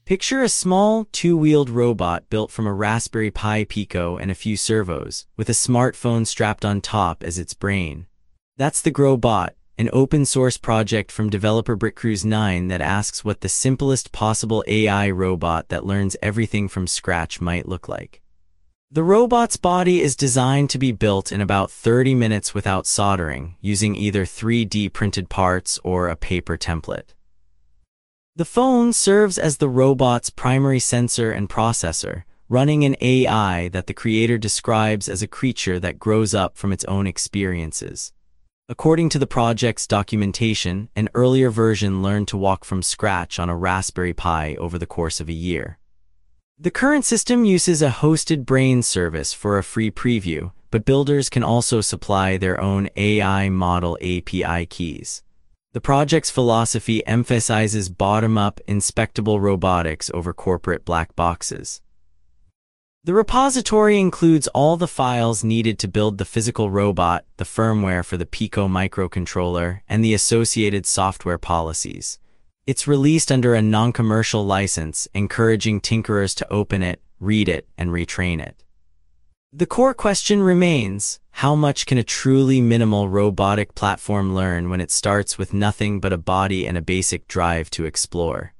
Picture a small, two-wheeled robot built from a Raspberry Pi Pico and a few servos, with a smartphone strapped on top as its brain. That's the GrowBot, an open-source project from developer BrickCruise9 that asks what the simplest possible AI robot that learns everything from scratch might look like. The robot's body is designed to be built in about 30 minutes without soldering, using either 3D printed parts or a paper template. The phone serves as the robot's primary sensor and processor, running an AI that the creator describes as a creature that grows up from its own experiences. According to the project's documentation, an earlier version learned to walk from scratch on a Raspberry Pi over the course of a year. The current system uses a hosted brain service for a free preview, but builders can also supply their own AI model API keys. The project's philosophy emphasizes bottom-up, inspectable robotics over corporate black boxes. The repository includes all the files needed to build the physical robot, the firmware for the Pico microcontroller, and the associated software policies. It's released under a non-commercial license, encouraging tinkerers to open it, read it, and retrain it. The core question remains, how much can a truly minimal robotic platform learn when it starts with nothing but a body and a basic drive to explore?